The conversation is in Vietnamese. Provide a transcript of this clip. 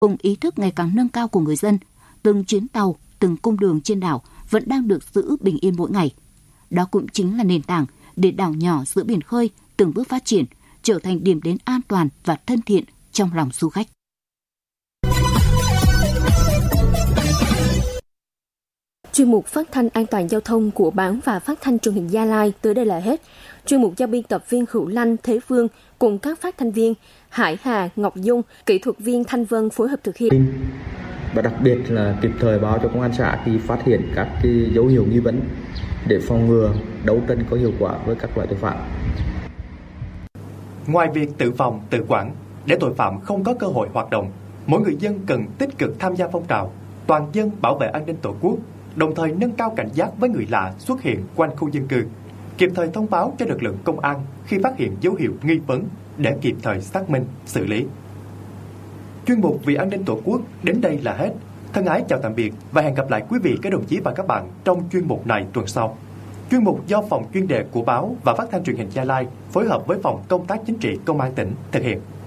Cùng ý thức ngày càng nâng cao của người dân, từng chuyến tàu, từng cung đường trên đảo vẫn đang được giữ bình yên mỗi ngày. Đó cũng chính là nền tảng để đảo nhỏ giữa biển khơi từng bước phát triển, trở thành điểm đến an toàn và thân thiện trong lòng du khách. Chuyên mục phát thanh an toàn giao thông của Báo và Phát thanh Truyền hình Gia Lai tới đây là hết. Chuyên mục do biên tập viên Hữu Lanh, Thế Phương cùng các phát thanh viên Hải Hà, Ngọc Dung, kỹ thuật viên Thanh Vân phối hợp thực hiện. Và đặc biệt là kịp thời báo cho công an xã khi phát hiện các dấu hiệu nghi vấn để phòng ngừa, đấu tranh có hiệu quả với các loại tội phạm. Ngoài việc tự phòng, tự quản, để tội phạm không có cơ hội hoạt động, mỗi người dân cần tích cực tham gia phong trào toàn dân bảo vệ an ninh Tổ quốc, đồng thời nâng cao cảnh giác với người lạ xuất hiện quanh khu dân cư, kịp thời thông báo cho lực lượng công an khi phát hiện dấu hiệu nghi vấn để kịp thời xác minh, xử lý. Chuyên mục Vì an ninh Tổ quốc đến đây là hết. Thân ái chào tạm biệt và hẹn gặp lại quý vị, các đồng chí và các bạn trong chuyên mục này tuần sau. Chuyên mục do Phòng chuyên đề của Báo và Phát thanh Truyền hình Gia Lai phối hợp với Phòng Công tác Chính trị Công an tỉnh thực hiện.